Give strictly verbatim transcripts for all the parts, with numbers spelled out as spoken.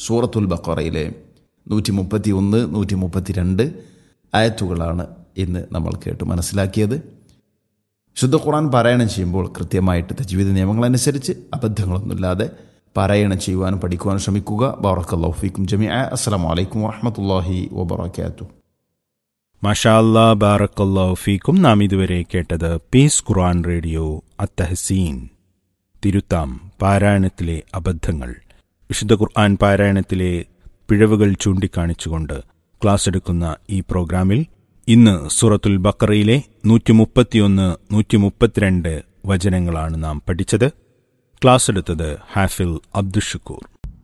സൂറത്തുൽ ബഖറയിലെ നൂറ്റി മുപ്പത്തി ഒന്ന് നൂറ്റി മുപ്പത്തി രണ്ട് ആയത്തുകളാണ് ഇന്ന് നമ്മൾ കേട്ട് മനസ്സിലാക്കിയത്. ശുദ്ധ ഖുർആൻ പാരായണം ചെയ്യുമ്പോൾ കൃത്യമായിട്ട് തജ്വീദ് നിയമങ്ങളനുസരിച്ച് അബദ്ധങ്ങളൊന്നുമില്ലാതെ പാരായണം ചെയ്യുവാനും പഠിക്കുവാനും ശ്രമിക്കുക. ബറക്കല്ലാഹു ഫീക്കും ജമീഅ. അസ്സലാമു അലൈക്കും വറഹ്മത്തുള്ളാഹി വബറകാതുഹു. മാഷാ അല്ലാഹ്, ബാറക്കല്ലാഹു ഫീക്കും. നാം ഇതുവരെ കേട്ടത് പീസ് ഖുർആൻ റേഡിയോ അത്തഹസീൻ. തിരുത്താം പാരായണത്തിലെ അബദ്ധങ്ങൾ. വിശുദ്ധ ഖുർആൻ പാരായണത്തിലെ പിഴവുകൾ ചൂണ്ടിക്കാണിച്ചുകൊണ്ട് ക്ലാസ് എടുക്കുന്ന ഈ പ്രോഗ്രാമിൽ ഇന്ന് സൂറത്തുൽ ബഖറയിലെ നൂറ്റി മുപ്പത്തിയൊന്ന് നൂറ്റി മുപ്പത്തിരണ്ട് വചനങ്ങളാണ് നാം പഠിച്ചത്. ക്ലാസ് എടുത്തത് ഹാഫിൽ അബ്ദുഷക്കൂർ.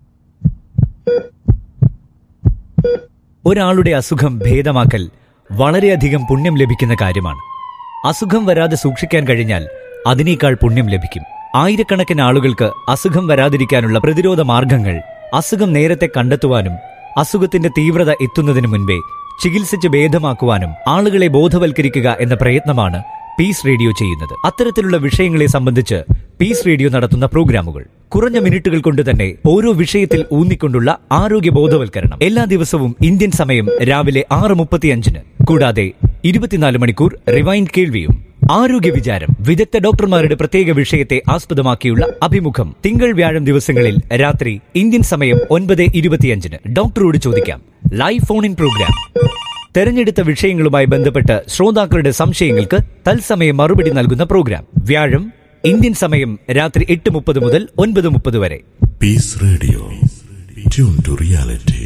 ഒരാളുടെ അസുഖം ഭേദമാക്കൽ വളരെയധികം പുണ്യം ലഭിക്കുന്ന കാര്യമാണ്. അസുഖം വരാതെ സൂക്ഷിക്കാൻ കഴിഞ്ഞാൽ അതിനേക്കാൾ പുണ്യം ലഭിക്കും. ആയിരക്കണക്കിന് ആളുകൾക്ക് അസുഖം വരാതിരിക്കാനുള്ള പ്രതിരോധ മാർഗങ്ങൾ അസുഖം നേരത്തെ കണ്ടെത്തുവാനും അസുഖത്തിന്റെ തീവ്രത എത്തുന്നതിന് മുൻപേ ചികിത്സിച്ച് ഭേദമാക്കുവാനും ആളുകളെ ബോധവൽക്കരിക്കുക എന്ന പ്രയത്നമാണ് പീസ് റേഡിയോ ചെയ്യുന്നത്. അത്തരത്തിലുള്ള വിഷയങ്ങളെ സംബന്ധിച്ച് പീസ് റേഡിയോ നടത്തുന്ന പ്രോഗ്രാമുകൾ കുറഞ്ഞ മിനിറ്റുകൾ കൊണ്ട് തന്നെ ഓരോ വിഷയത്തിൽ ഊന്നിക്കൊണ്ടുള്ള ആരോഗ്യ ബോധവൽക്കരണം എല്ലാ ദിവസവും ഇന്ത്യൻ സമയം രാവിലെ ആറ് മുപ്പത്തിയഞ്ചിന്. കൂടാതെ ഇരുപത്തിനാല് മണിക്കൂർ റിവൈൻഡ് കേൾവിയും. ആരോഗ്യ വിചാരം വിദഗ്ധ ഡോക്ടർമാരുടെ പ്രത്യേക വിഷയത്തെ ആസ്പദമാക്കിയുള്ള അഭിമുഖം തിങ്കൾ വ്യാഴം ദിവസങ്ങളിൽ രാത്രി ഇന്ത്യൻ സമയം ഒൻപത് ഇരുപത്തിയഞ്ചിന്. ഡോക്ടറോട് ചോദിക്കാം ലൈവ് ഫോൺ ഇൻ പ്രോഗ്രാം. തെരഞ്ഞെടുത്ത വിഷയങ്ങളുമായി ബന്ധപ്പെട്ട് ശ്രോതാക്കളുടെ സംശയങ്ങൾക്ക് തത്സമയം മറുപടി നൽകുന്ന പ്രോഗ്രാം. വ്യാഴം ഇന്ത്യൻ സമയം രാത്രി എട്ട് മുപ്പത് മുതൽ ഒൻപത് മുപ്പത് വരെ. Piece radio, tune to reality.